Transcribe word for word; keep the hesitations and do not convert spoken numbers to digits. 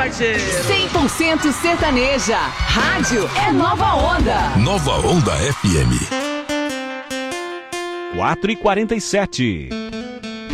Pajeiro. cem por cento sertaneja. Rádio é Nova Onda. Nova Onda F M. quatro e quarenta e sete.